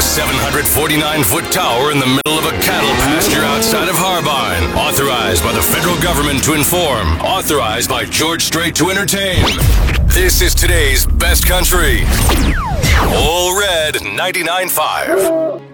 749-foot tower in the middle of a cattle pasture outside of Harbine. Authorized by the federal government to inform. Authorized by George Strait to entertain. This is today's best country. All Red 99.5.